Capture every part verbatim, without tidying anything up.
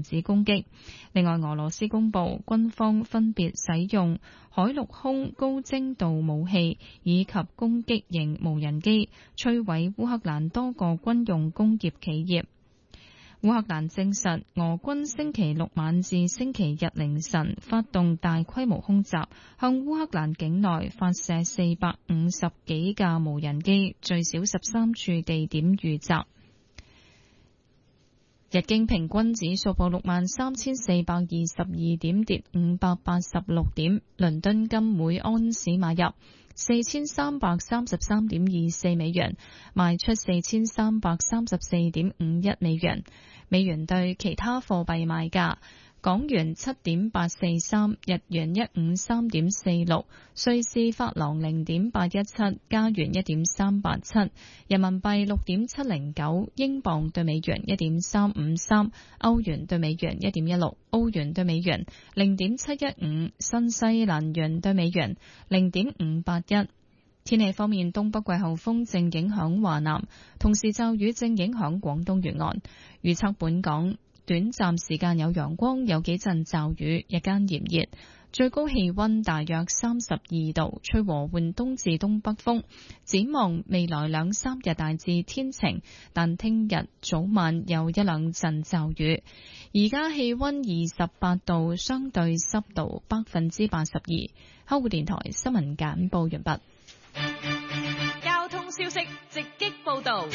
止攻擊。另外，俄羅斯公布軍方分別使用海陸空高精度武器以及攻擊型無人機，摧毀烏克蘭多個軍用工業企業。烏克蘭證實，俄軍星期六晚至星期日凌晨發動大規模空襲，向烏克蘭境內發射四百五十幾架無人機，最少十三處地點遇襲。日經平均指數報六萬三千四百二十二點，跌五百八十六點。倫敦金每安士買入四千三百三十三點二四美元，賣出四千三百三十四點五一美元。美元對其他貨幣賣價：港元七點八四三，日元一五三點四六，瑞士法郎零點八一七，加元一點三八七，人民幣六點七零九，英鎊對美元一點三五三，歐元對美元一點一六，澳元對美元零點七一五，新西蘭元對美元零點五八一。天氣方面，東北季候風正影響華南，同時驟雨正影響廣東沿岸。預測本港短暫時間有陽光，有幾陣驟雨，日間炎熱，最高氣溫大約三十二度，吹和緩東至東北風。展望未來兩三日大致天晴，但聽日早晚有一兩陣驟雨。而家氣溫二十八度，相對濕度百分之八十二。香港電台新聞簡報完畢。 交通消息直擊報道。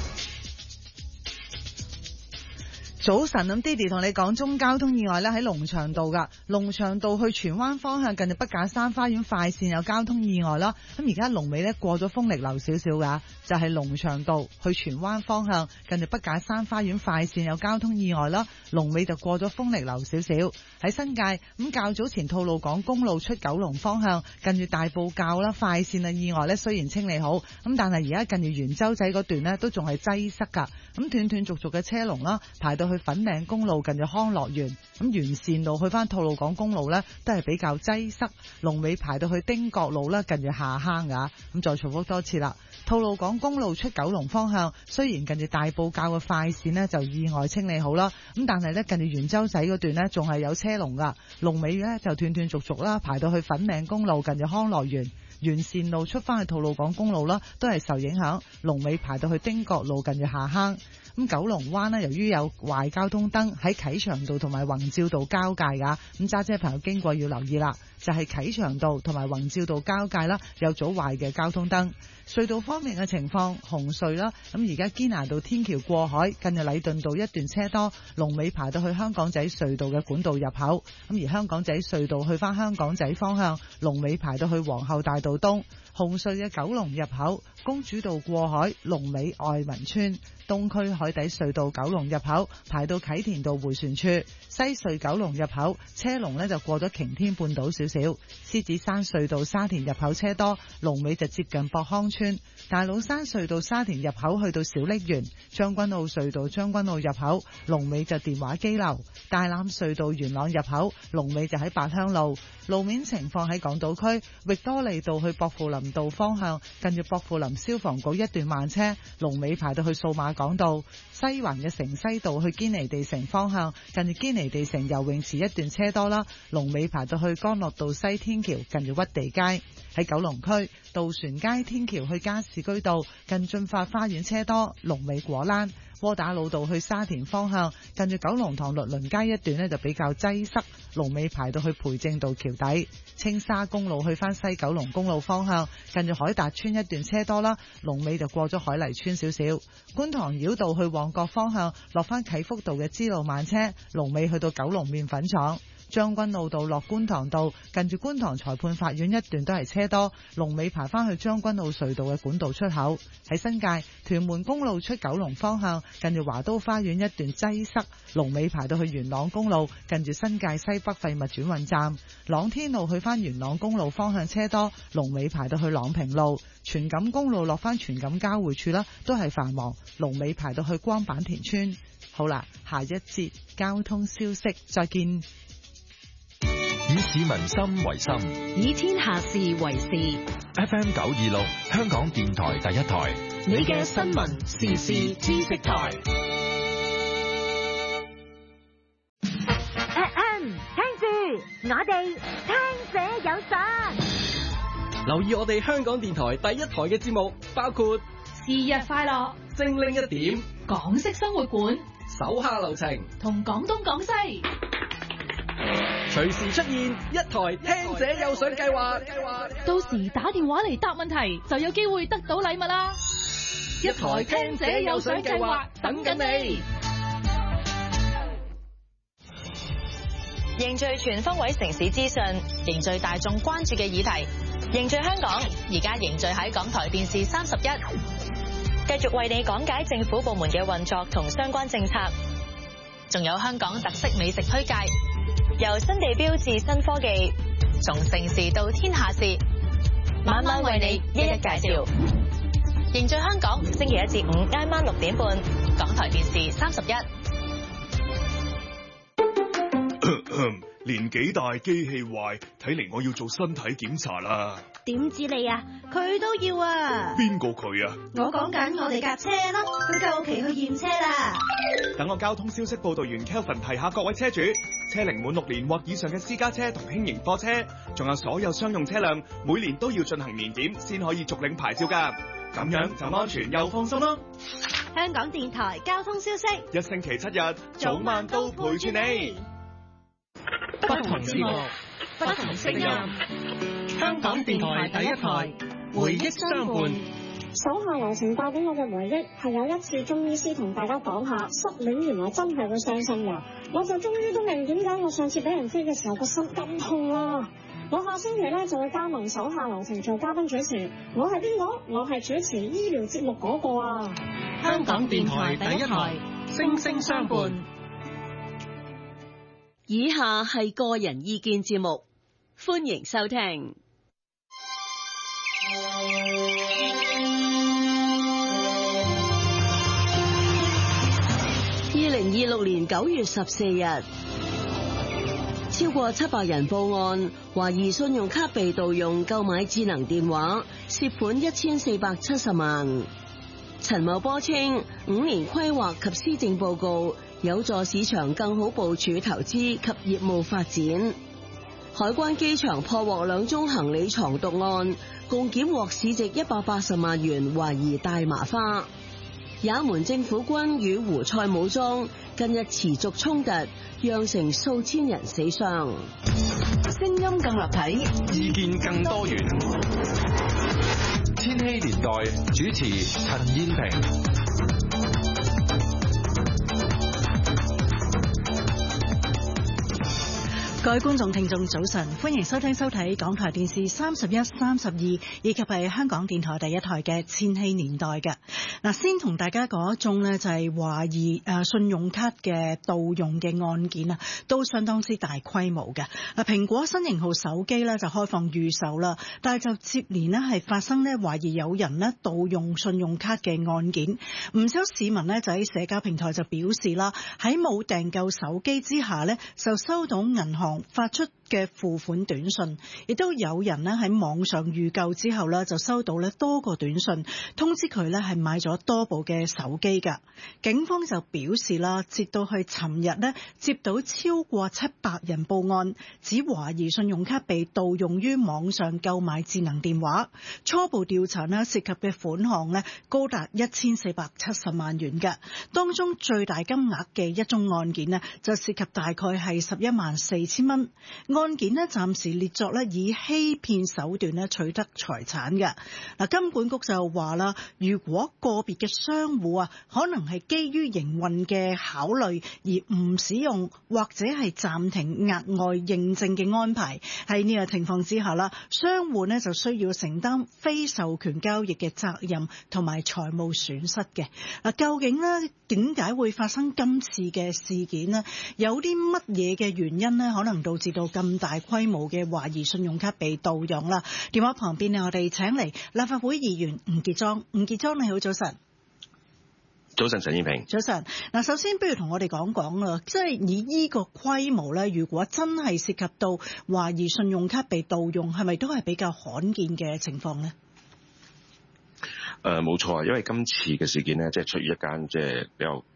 早晨，咁 Didi 同你講中交通意外咧，喺龍翔道噶，龍翔道去荃灣方向近住筆架山花園快線有交通意外啦。咁而家龍尾咧過咗豐力樓少少噶，就係龍翔道去荃灣方向近住筆架山花園快線有交通意外啦。龍尾就過咗豐力樓少少。喺新界咁較早前吐露港公路出九龍方向近住大埔滘啦快線嘅意外咧，雖然清理好，咁但係而家近住元洲仔嗰段咧都仲係擠塞噶，咁斷斷續續嘅車龍啦，排到去粉嶺公路近住康樂園，咁沿線路去翻吐露港公路呢都係比較擠塞，龍尾排到去丁角路啦，近住下坑噶。咁再重複多次啦，吐露港公路出九龍方向，雖然近住大埔滘嘅快線呢就意外清理好啦，咁但係呢近住元洲仔嗰段呢仲係有車龍噶，龍尾呢就斷斷續續啦，排到去粉嶺公路近住康樂園。沿線路出翻去吐露港公路啦，都係受影響，龍尾排到去丁角路近住下坑。咁九龍灣呢，由於有壞交通燈喺啟祥道同埋宏照道交界噶，咁揸車朋友經過要留意啦，就係啟祥道同埋宏照道交界啦，有組壞嘅交通燈。隧道方面嘅情況，紅隧啦，咁而家堅拿道天橋過海近住禮頓道一段車多，龍尾排到去香港仔隧道嘅管道入口。咁而香港仔隧道去翻香港仔方向，龍尾排到去皇后大道東。紅隧嘅九龍入口，公主道過海，龍尾愛民村。東區海底隧道九龍入口排到啟田道回旋處，西隧九龍入口車龍呢就過咗擎天半島少少，獅子山隧道沙田入口車多，龍尾就接近博康村。大老山隧道沙田入口去到小瀝源，將軍澳隧道將軍澳入口龍尾就電話機樓，大欖隧道元朗入口龍尾就喺八鄉路。路面情況喺港島區域多利道去薄扶林道方向，近住薄扶林消防局一段慢車，龍尾排到去數碼港道。西環嘅城西道去堅尼地城方向，近住堅尼地城游泳池一段車多啦，龍尾排到去干諾道西天橋近住屈地街。喺九龍區渡船街天橋去加士居道近駿發花園車多，龍尾果欄。窩打老道去沙田方向，近住九龍塘律倫街一段呢就比較擠塞，龍尾排到去培正道橋底。青沙公路去翻西九龍公路方向，近住海達村一段車多啦，龍尾就過咗海麗村少少。觀塘繞道去旺角方向，落翻啟福道嘅支路慢車，龍尾去到九龍麵粉廠。將軍澳道落觀塘道，近住觀塘裁判法院一段都係車多，龍尾排翻去將軍澳隧道嘅管道出口。喺新界屯門公路出九龍方向，近住華都花園一段擠塞，龍尾排到去元朗公路，近住新界西北廢物轉運站。朗天路去翻元朗公路方向車多，龍尾排到去朗平路。荃錦公路落翻荃錦交匯處啦，都係繁忙，龍尾排到去光板田村。好啦，下一節交通消息再見。 以市民心為心， 以天下事為事。 F M 九二六，香港電台第一台， 你嘅新聞時事知識台。 我哋聽者有賞。 留意我哋香港電台第一台嘅節目，包括是日快樂、 精靈一點、 港式生活館、 手下留情同廣東廣西。 隨時出現一台聽者有賞計劃， 到時打電話嚟答問題就有機會得到禮物啦！ 一台聽者有賞計劃等緊你。 凝聚全方位城市資訊，凝聚大眾關注嘅議題，凝聚香港。而家凝聚喺港台電視三十一，繼續為你講解政府部門嘅運作同相關政策，仲有香港特色美食推介。由新地標至新科技，從城市到天下事，晚晚為你一一介紹。凝聚香港，星期一至五挨晚六點半，港台電視三十一。 年紀大機器壞，睇嚟我要做身體檢查啦。 點知你啊？佢都要啊！ 邊個佢啊？ 我講緊我哋架車咯，佢夠期去驗車啦。 等我交通消息報道員 Kelvin 提下各位車主，車齡滿六年或以上嘅私家車同輕型貨車，仲有所有商用車輛，每年都要進行年檢先可以續領牌照㗎。咁樣就安全又放心咯。 香港電台交通消息， 一星期七日，早晚都陪住你。 不同節目， 不同聲音。 香港電台第一台，回憶相伴。 手下留情帶俾我嘅回憶係有一次中醫師同大家講下失戀原來真係會傷心㗎，我就終於都明點解我上次俾人飛嘅時候個心咁痛啦。我下星期咧就會加盟手下留情做嘉賓主持，我係邊個？我係主持醫療節目嗰個啊！ 香港電台第一台，聲聲相伴。 以下係個人意見節目，歡迎收聽。二零二六年九月十四日，超過七百人報案，懷疑信用卡被盜用購買智能電話，涉款一千四百七十萬。陳茂波稱，五年規劃及施政報告有助市場更好部署投資及業務發展。海關機場破獲兩宗行李藏毒案，共檢獲市值一百八十萬元懷疑大麻花。也門政府軍與胡塞武裝近日持續衝突，釀成數千人死傷。聲音更立體， 意見更多元。千禧年代主持陳燕萍。 各位觀眾聽眾早晨，歡迎收聽收睇港台電視三十一、三十二以及係香港電台第一台嘅千禧年代嘅。嗱，先同大家講一宗呢，就係懷疑誒信用卡嘅盜用嘅案件啊，都相當之大規模嘅。嗱，蘋果新型號手機呢就開放預售啦，但係就接連呢係發生呢懷疑有人呢盜用信用卡嘅案件。唔少市民呢就喺社交平台就表示啦，喺冇訂購手機之下呢，就收到銀行發出嘅付款短信，亦都有人咧喺網上預購之後咧就收到咧多個短信通知佢咧係買咗多部嘅手機㗎。警方就表示啦，截到去尋日咧接到超過七百人報案，指懷疑信用卡被盜用於網上購買智能電話。初步調查咧涉及嘅款項咧高達一千四百七十萬元嘅，當中最大金額嘅一宗案件咧就涉及大概係十一萬四千蚊。案件咧暫時列作咧以欺騙手段咧取得財產嘅。嗱，金管局就話啦，如果個別嘅商戶啊，可能係基於營運嘅考慮而唔使用或者係暫停額外認證嘅安排，喺呢個情況之下啦，商戶咧就需要承擔非授權交易嘅責任同埋財務損失嘅。嗱，究竟咧點解會發生今次嘅事件呢？有啲乜嘢嘅原因呢？可能導致到咁大規模嘅懷疑信用卡被盜用啦。電話旁邊呢，我哋請嚟立法會議員吳傑莊。吳傑莊你好，早晨。 早晨，陳燕萍。 早晨。嗱，首先不如同我哋講講啦，即係以呢個規模咧，如果真係涉及到懷疑信用卡被盜用，係咪都係比較罕見嘅情況呢？ 誒、呃，冇錯啊，因為今次嘅事件呢，即係出於一間即係比較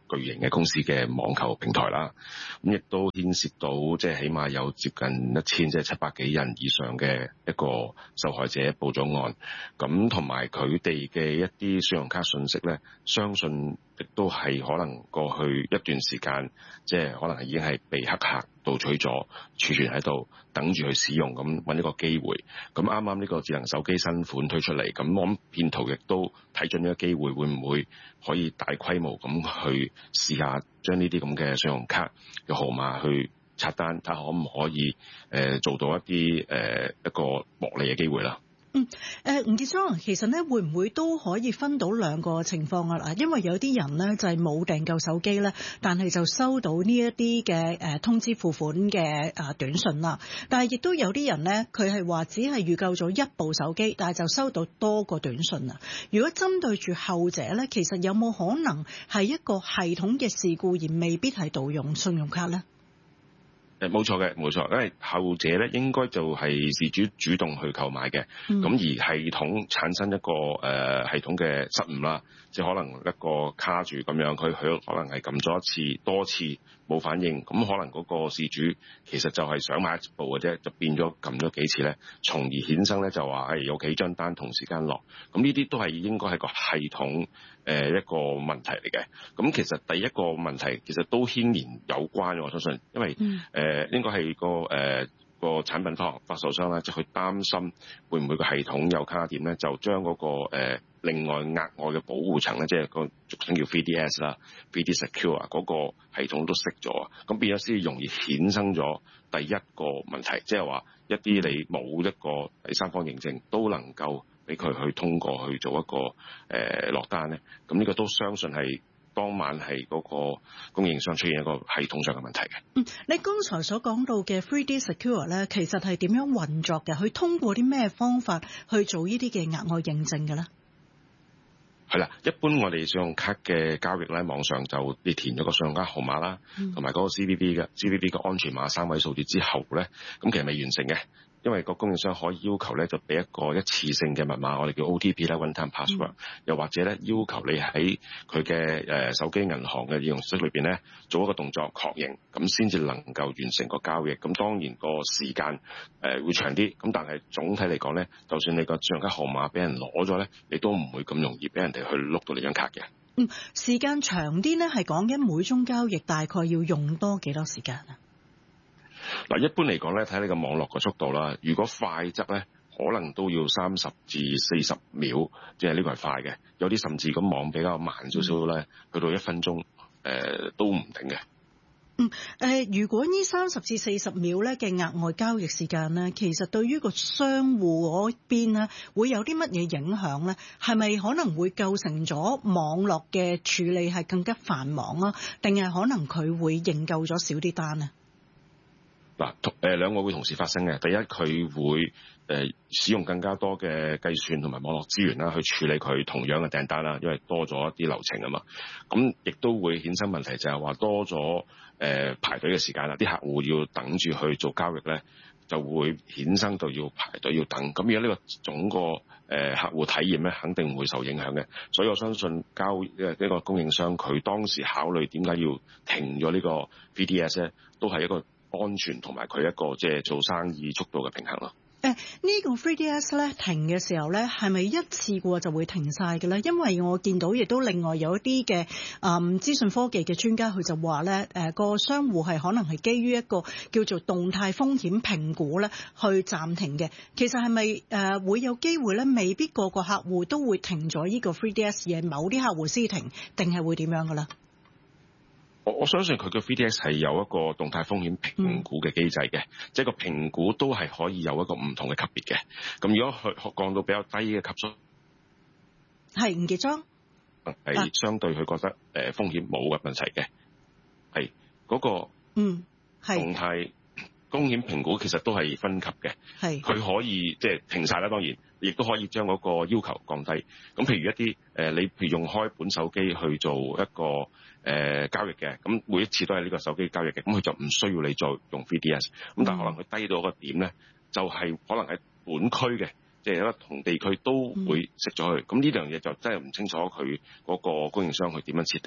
巨型嘅公司嘅網購平台啦。咁亦都牽涉到即係起碼有接近一千即係七百幾人以上嘅一個受害者報咗案。咁同埋佢哋嘅一啲信用卡信息咧，相信亦都係可能過去一段時間，即係可能已經係被黑客盜取咗，儲存喺度，等住去使用，咁揾一個機會。咁啱啱呢個智能手機新款推出嚟，咁我諗騙徒亦都睇準呢個機會，會唔會可以大規模咁去試下將呢啲咁嘅信用卡嘅號碼去刷單，睇下可唔可以誒、呃、做到一啲誒、呃、一個獲利嘅機會啦。 嗯，誒吳傑莊，其實咧會唔會都可以分到兩個情況啊？嗱，因為有啲人咧就係冇訂購手機咧，但係就收到呢一啲嘅誒通知付款嘅誒短信啦。但係亦都有啲人咧，佢係話只係預購咗一部手機，但係就收到多個短信啊。如果針對住後者咧，其實有冇可能係一個系統嘅事故，而未必係盜用信用卡咧？ 誒冇錯嘅，冇錯，因為後者咧應該就係事主主動去購買嘅，咁、嗯、而系統產生一個誒、呃、系統嘅失誤啦，即係可能一個卡住咁樣，佢佢可能係撳咗一次多次冇反應，咁可能嗰個事主其實就係想買一部嘅啫，就變咗撳咗幾次咧，從而衍生咧就話係有幾張單同時間落，咁呢啲都係應該係個系統誒一個問題嚟嘅。咁其實第一個問題其實都牽連有關，我相信，因為誒、嗯呃、應該係個誒、呃、個產品發發售商咧，即係佢擔心會唔會個系統有卡點咧，就將嗰、那個、呃、另外額外嘅保護層咧，即係個俗稱叫 three D S 啦 ，three D Secure 嗰個系統都熄咗啊，咁變咗先容易衍生咗第一個問題，即係話一啲你冇一個第三方認證都能夠俾佢去通過去做一個誒、呃、落單咧，咁呢個都相信係當晚係嗰個供應商出現一個系統上嘅問題嘅。 嗯，你剛才所講到嘅 three D Secure 咧，其實係點樣運作嘅？佢通過啲咩方法去做呢啲嘅額外認證嘅咧？ 係啦，一般我哋信用卡嘅交易咧，網上就你填咗個信用卡號碼啦，同埋嗰個 C V V 嘅 C V V 嘅安全碼三位數字之後咧，咁其實未完成嘅。因為個供應商可以要求咧，就俾一個一次性嘅密碼，我哋叫 O T P 啦 ，one time password、嗯。又或者咧，要求你喺佢嘅誒手機銀行嘅應用程式裏邊咧，做一個動作確認，咁先至能夠完成個交易。咁當然個時間誒會長啲，咁但係總體嚟講咧，就算你個信用卡號碼俾人攞咗咧，你都唔會咁容易俾人哋去碌到你張卡嘅。 嗯，時間長啲咧，係講緊每宗交易大概要用多幾多時間啊？ 嗱，一般嚟講咧，睇你個網絡個速度啦。如果快則咧，可能都要三十至四十秒，即係呢個係快嘅。有啲甚至咁網比較慢少少咧，去到一分鐘，誒、呃、都唔定嘅。 嗯，誒、呃，如果呢三十至四十秒咧嘅額外交易時間咧，其實對於個商戶嗰邊咧，會有啲乜嘢影響咧？係咪可能會構成咗網絡嘅處理係更加繁忙啊？定係可能佢會認購咗少啲單啊？ 嗱，誒兩個會同時發生嘅。第一，佢會誒使用更加多嘅計算同埋網絡資源啦，去處理佢同樣嘅訂單啦，因為多咗一啲流程啊嘛。咁亦都會衍生問題，就係話多咗誒排隊嘅時間啦。啲客戶要等住去做交易咧，就會衍生到要排隊要等。咁而家呢個總個誒客戶體驗咧，肯定會受影響嘅。所以我相信交誒呢個供應商佢當時考慮點解要停咗呢個 V D S 咧，都係一個安全同埋佢一個即係做生意速度嘅平衡咯。 誒、這、呢個 three D S 咧停嘅時候咧，係咪一次過就會停晒嘅咧？因為我見到亦都另外有一啲嘅誒資訊科技嘅專家，佢就話咧誒個商戶係可能係基於一個叫做動態風險評估咧去暫停嘅。其實係咪誒會有機會咧？未必個個客戶都會停咗呢個 three D S， 而係某啲客戶先停，定係會點樣㗎啦？ 我相信佢嘅 three D S 係有一個動態風險評估嘅機制嘅，嗯、即係個評估都係可以有一個唔同嘅級別嘅。咁如果佢降到比較低嘅級數， 係吳傑莊， 係相對佢覺得誒風險冇嘅問題嘅，係嗰、嗰個嗯動態風險評估其實都係分級嘅，係佢可以即係停晒啦，當然亦都可以將嗰個要求降低。咁譬如一啲誒、呃，你譬如用開本手機去做一個。誒、呃、交易嘅，咁每一次都係呢個手機交易嘅，咁佢就唔需要你再用 three D S， 咁但係可能佢低到一個點咧，就係、是、可能喺本區嘅，即係一個同地區都會食咗佢，咁呢樣嘢就真係唔清楚佢嗰個供應商佢點樣設定啦。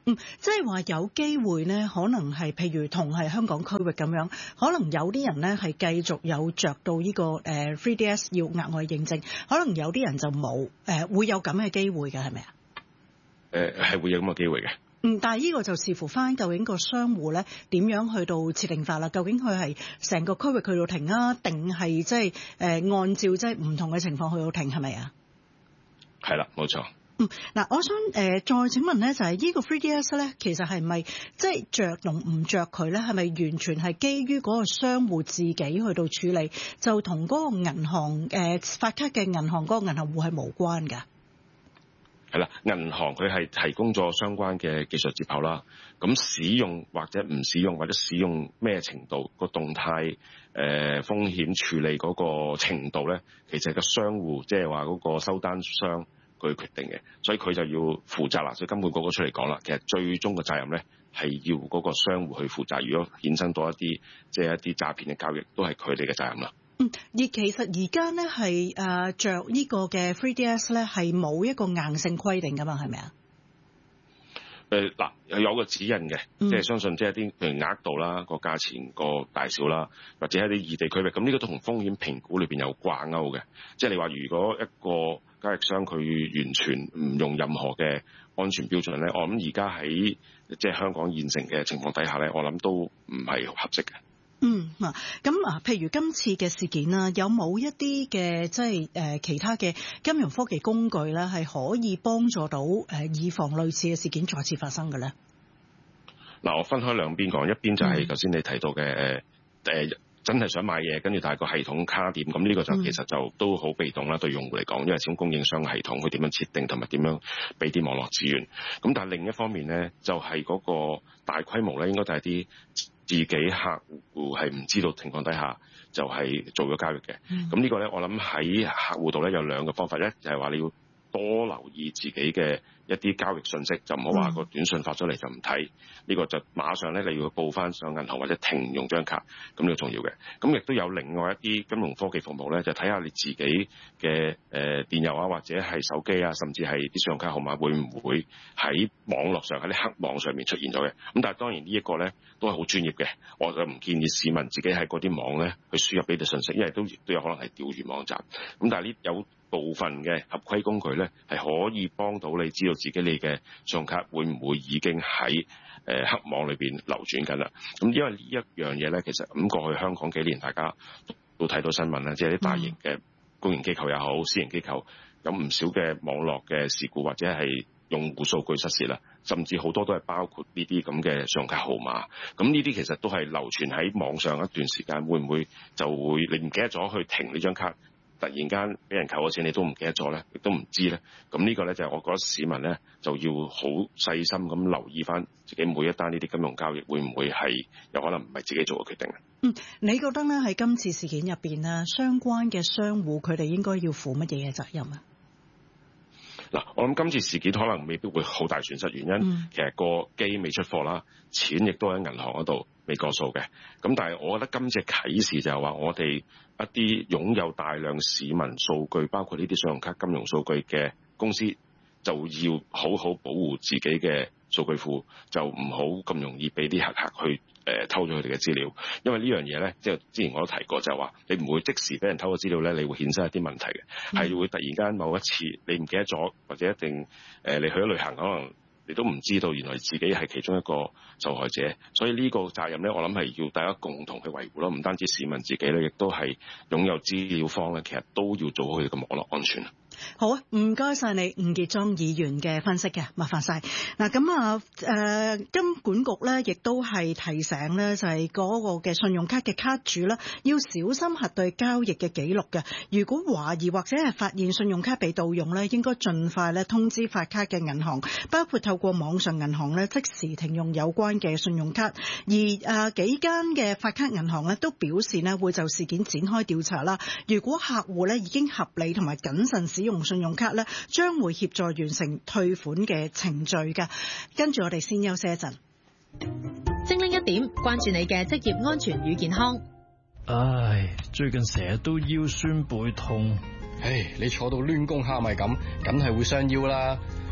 嗯，即係話有機會呢，可能係譬如同係香港區域咁樣，可能有啲人呢係繼續有着到呢、這個誒 three D S 要額外認證，可能有啲人就冇誒、呃，會有咁嘅機會嘅係咪啊？ 誒係、呃、會有咁嘅機會嘅。 嗯，但係呢個就視乎翻究竟個商戶咧點樣去到設定法啦。究竟佢係成個區域去到停啊，定係即係誒按照即係唔同嘅情況去到停係咪啊？ 係啦，冇錯。 嗯，嗱，我想誒、呃、再請問咧，就係、是、呢個 three D S 咧，其實係咪即係着同唔着佢咧？係咪完全係基於嗰個商戶自己去到處理，就同嗰個銀行誒、呃、發卡嘅銀行嗰個銀行戶係無關㗎？ 係啦，銀行佢係提供咗相關嘅技術接口啦。咁使用或者唔使用或者使用咩程度個動態誒、呃、風險處理嗰個程度咧，其實係個商戶即係話嗰個收單商佢決定嘅，所以佢就要負責啦。所以金管局嗰出嚟講啦，其實最終嘅責任咧係要嗰個商戶去負責。如果衍生到一啲即係一啲詐騙嘅交易，都係佢哋嘅責任啦。 嗯，而其實而家咧係誒著呢個嘅 three D S 咧係冇一個硬性規定噶嘛，係咪啊？ 誒嗱、呃，有個指引嘅，嗯、即係相信即係啲譬如額度啦、個價錢、個大小啦，或者一啲異地區域，咁呢個都同風險評估裏邊有掛鈎嘅。即係你話如果一個交易商佢完全唔用任何嘅安全標準咧，我諗而家喺即係香港現成嘅情況底下咧，我諗都唔係合適嘅。 嗯啊，咁啊，譬如今次嘅事件啦，有冇一啲嘅即係誒其他嘅金融科技工具咧，係可以幫助到誒以防類似嘅事件再次發生嘅咧？ 嗱，我分開兩邊講，一邊就係頭先你提到嘅誒誒，真係想買嘢，跟住但係個系統卡點，咁呢個就其實就都好被動啦，對用戶嚟講，因為始終供應商系統佢點樣設定同埋點樣俾啲網絡資源。咁但係另一方面咧，就係嗰個大規模咧，應該就係啲自己客戶係唔知道情況底下就係做咗交易嘅。咁、嗯、呢個咧，我諗喺客戶度咧有兩個方法，一就係話你要多留意自己嘅一啲交易信息，就唔好話個短信發咗嚟就唔睇，呢、呢個就馬上咧你要報翻上銀行或者停用張卡，咁呢個重要嘅。咁亦都有另外一啲金融科技服務咧，就睇下你自己嘅誒、呃、電郵啊，或者係手機啊，甚至係啲信用卡號碼會唔會喺網絡上喺啲黑網上面出現咗嘅。咁但係當然呢一個咧都係好專業嘅，我就唔建議市民自己喺嗰啲網咧去輸入呢啲信息，因為都亦都有可能係釣魚網站。咁但係呢有部分嘅合規工具咧，係可以幫到你知道自己你嘅信用卡會唔會已經喺誒、呃、黑網裏邊流轉緊啦。咁因為呢一樣嘢咧，其實咁過去香港幾年，大家都睇到新聞啦，即係啲大型嘅公營機構也好，私營機構有唔少嘅網絡嘅事故，或者係用戶數據失竊啦，甚至好多都係包括呢啲咁嘅信用卡號碼。咁呢啲其實都係流傳喺網上一段時間，會唔會就會你唔記得咗去停呢張卡？突然間俾人扣咗錢，你都唔記得咗咧，亦都唔知咧。咁呢個咧就係我覺得市民咧就要好細心咁留意翻自己每一單呢啲金融交易會唔會係有可能唔係自己做嘅決定。 嗯，你覺得咧喺今次事件入邊咧，相關嘅商戶佢哋應該要負乜嘢嘅責任啊？ 嗱，我諗今次事件可能未必會好大損失，原因、嗯、其實個機未出貨啦，錢亦都喺銀行嗰度未過數嘅。咁但係我覺得今次啟示就係話，我哋一啲擁有大量市民數據，包括呢啲信用卡金融數據嘅公司，就要好好保護自己嘅數據庫，就唔好咁容易俾啲黑客去誒、呃、偷咗佢哋嘅資料。因為呢樣嘢咧，即係之前我都提過，就係話你唔會即時俾人偷咗資料咧，你會衍生一啲問題嘅，係、嗯、會突然間某一次你唔記得咗，或者一定誒、呃、你去咗旅行，可能你都唔知道原來自己係其中一個受害者。所以呢個責任咧，我諗係要大家共同去維護咯。唔單止市民自己咧，亦都係擁有資料方咧，其實都要做好佢哋嘅網絡安全。 好啊，唔該晒你吳傑莊議員嘅分析嘅，麻煩晒。嗱咁啊，誒、呃、金管局咧，亦都係提醒咧，就係、是、嗰個嘅信用卡嘅卡主咧，要小心核對交易嘅記錄嘅。如果懷疑或者係發現信用卡被盜用咧，應該盡快咧通知發卡嘅銀行，包括透過網上銀行咧即時停用有關嘅信用卡。而誒、呃、幾間嘅發卡銀行咧都表示咧會就事件展開調查啦。如果客戶咧已經合理同埋謹慎使用信用卡咧，將會協助完成退款嘅程序㗎。跟住我哋先休息一陣。 精靈一點，關注你嘅職業安全與健康。 唉，最近成日都腰酸背痛。 唉，你坐到攣弓蝦米咁，梗係會傷腰啦。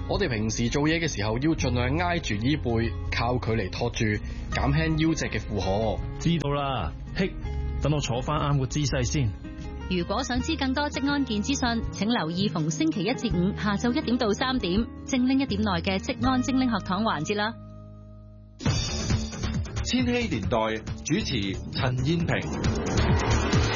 我哋平時做嘢嘅時候要盡量挨住衣背，靠佢嚟托住，減輕腰脊嘅負荷。 知道啦，嘿，等我坐翻啱個姿勢先。 如果想知更多職安健資訊，請留意逢星期一至五下晝一點到三點，精靈一點內嘅職安精靈學堂環節啦。 千禧年代主持陳燕萍。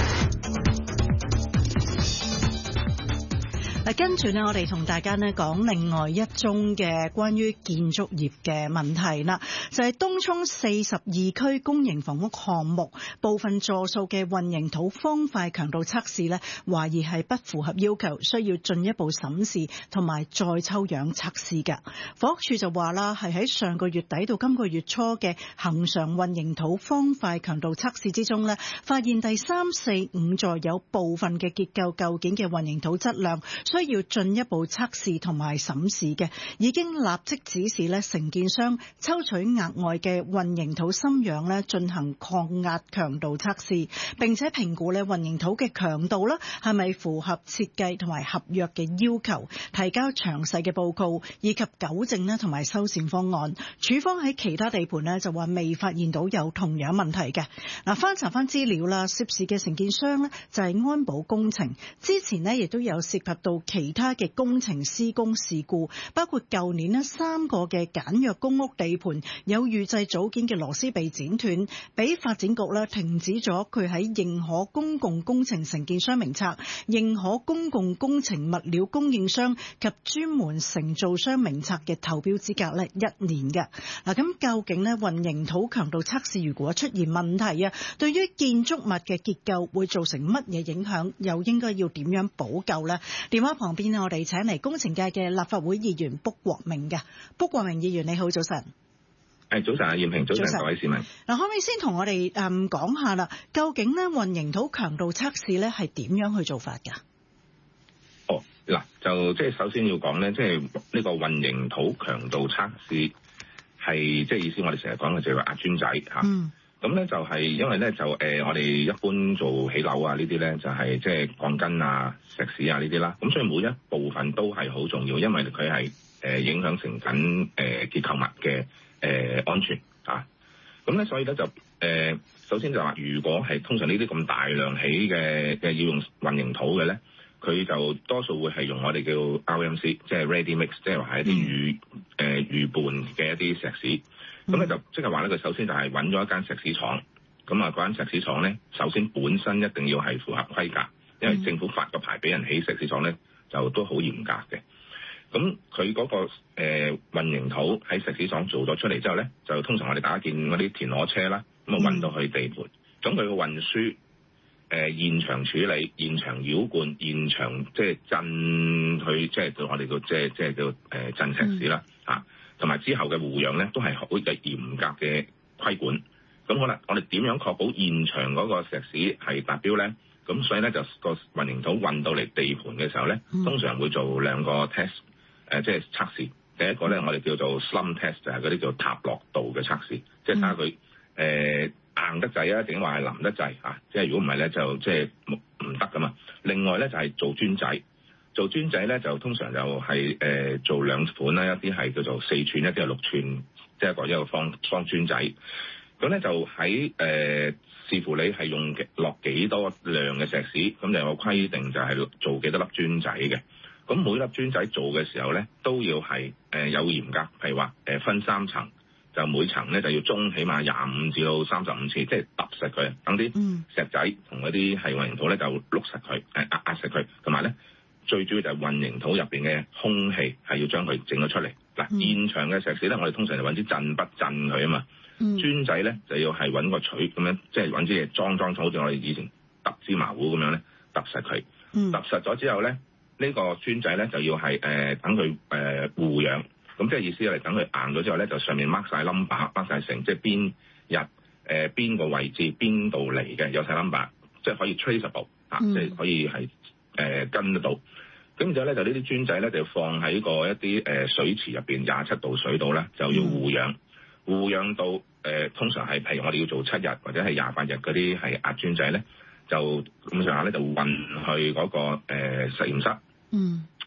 跟住呢，我哋同大家呢講另外一宗嘅關於建築業嘅問題啦，就係東涌四十二區公營房屋項目部分座數嘅混凝土方塊強度測試呢，懷疑係不符合要求，需要進一步審視同埋再抽樣測試嘅。房屋署就話啦，係喺上個月底到今個月初嘅恆常混凝土方塊強度測試之中呢，發現第三、四、五座有部分嘅結構構件嘅混凝土質量需要進一步測試同埋審視嘅，已經立即指示咧承建商抽取額外嘅混凝土深樣咧進行抗壓強度測試，並且評估咧混凝土嘅強度啦係咪符合設計同埋合約嘅要求，提交詳細嘅報告以及糾正咧同埋修繕方案。署方喺其他地盤咧就話未發現到有同樣問題嘅。嗱，翻查翻資料啦，涉事嘅承建商咧就係安保工程，之前咧亦都有涉及到其他嘅工程施工事故，包括舊年呢三個嘅簡約公屋地盤有預製組件嘅螺絲被剪斷，俾發展局呢停止咗佢喺認可公共工程承建商名冊、認可公共工程物料供應商及專門承造商名冊嘅投標資格呢一年嘅。嗱，咁究竟呢混凝土強度測試如果出現問題啊，對於建築物嘅結構會造成乜嘢影響，又應該要點樣補救呢？電話旁邊我哋請嚟工程界嘅立法會議員卜國明嘅。卜國明議員你好，早晨。 誒，早晨啊，燕萍，早晨各位市民。 嗱，可唔可以先同我哋誒講下啦？究竟咧混凝土強度測試咧係點樣去做法㗎？ 哦，嗱，就即係首先要講咧，即係呢個混凝土強度測試係即係意思，我哋成日講嘅就係話壓磚仔嚇。嗯。咁咧就係因為咧就誒、呃、我哋一般做起樓啊呢啲咧就係即係鋼筋啊石屎啊呢啲啦，咁所以每一部分都係好重要，因為佢係誒影響成緊誒、呃、結構物嘅誒、呃、安全啊。咁咧所以咧就誒、呃、首先就話，如果係通常呢啲咁大量起嘅嘅要用混凝土嘅咧，佢就多數會係用我哋叫 R M C， 即係 ready mix， 即係話係一啲預誒預拌嘅一啲石屎。咁咧、嗯、就即係話咧，佢首先就係揾咗一間石屎廠，咁啊嗰間石屎廠咧，首先本身一定要係符合規格，因為政府發個牌俾人起石屎廠咧，就都好嚴格嘅。咁佢嗰個、呃、混凝土喺石屎廠做咗出嚟之後咧，就通常我哋大家見嗰啲田螺車啦，咁啊運到去地盤，咁佢嘅運輸誒現場處理、現場繞灌、現場即係震去，即係對我哋個即係即係叫誒震石屎啦嚇。同埋之後嘅護養咧，都係好嘅嚴格嘅規管。咁好啦，我哋點樣確保現場嗰個石屎係達標咧？咁所以咧就個混凝土運到嚟地盤嘅時候咧，通常會做兩個 test，誒、呃、即係測試。第一個咧，我哋叫做 slump test，就係嗰啲叫塌落度嘅測試，即係睇下佢誒硬得滯啊，定話係腍得滯啊？即係如果唔係咧，就即係唔得噶嘛。另外咧就係、是、做磚仔。做磚仔咧就通常就係、是、誒、呃、做兩款啦，一啲係叫做四寸，一啲係六寸，即係一個一個方方磚仔。咁咧就喺誒、呃、視乎你係用落幾多量嘅石屎，咁就有個規定就係做幾多粒磚仔嘅。咁每粒磚仔做嘅時候咧都要係誒、呃、有嚴格，譬如話誒、呃、分三層，就每層咧就要中起碼廿五至到三十五次，即係揼實佢，等啲石仔同嗰啲係混凝土咧就碌實佢，誒壓壓實佢，同埋咧。最主要就係混凝土入邊嘅空氣係要將佢整咗出嚟。嗱、嗯，現場嘅石屎咧，我哋通常就揾啲震筆震佢啊嘛。嗯、磚仔咧就要係揾個錘咁樣，即係揾啲嘢裝裝好似我哋以前揼芝麻糊咁樣咧，揼實佢。揼、嗯、實咗之後咧，呢、呢個磚仔咧就要係誒、呃、等佢誒護養。咁即係意思係等佢硬咗之後咧，就上面 mark 晒 number，mark 晒成即係邊日誒邊個位置邊度嚟嘅，有晒 number， 即係可以 traceable 啊，即係可以係誒、呃、跟得到。咁之後咧，就呢啲磚仔咧，就放喺個一啲誒水池入邊，廿七度水度咧，就要護養，護養到誒、呃、通常係譬如我哋要做七日或者係廿八日嗰啲係壓磚仔咧，就咁上下咧就運去嗰、那個誒、呃、實驗室。嗯。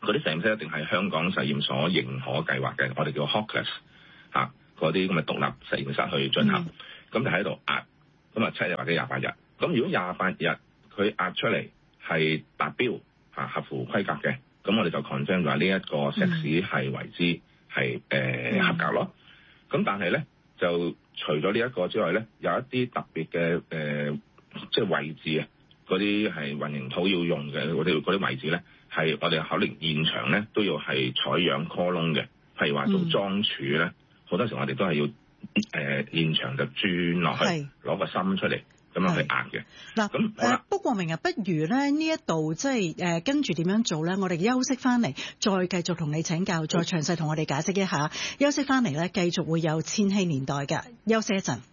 嗰啲實驗室一定係香港實驗所認可計劃嘅，我哋叫 Hawkless 嚇嗰啲咁嘅獨立實驗室去進行，咁、嗯、就喺度壓，咁啊七日或者廿八日。咁如果廿八日佢壓出嚟係達標嚇合乎規格嘅，咁我哋就 confirm 話呢一個石屎係為之係誒、呃嗯、合格咯。咁但係咧就除咗呢一個之外咧，有一啲特別嘅誒、呃、即係位置啊，嗰啲係混凝土要用嘅嗰啲嗰啲位置咧，係我哋可能現場咧都要係採樣 core 窿嘅，譬如話做樁柱咧，好、嗯、多時我哋都係要誒、呃、現場就鑽落去攞個芯出嚟。咁樣去壓嘅嗱，咁誒不過明日不如咧呢一度即係誒跟住點樣做咧？我哋休息翻嚟，再繼續同你請教，再詳細同我哋解釋一下。休息翻嚟咧，繼續會有千禧年代嘅，休息一陣。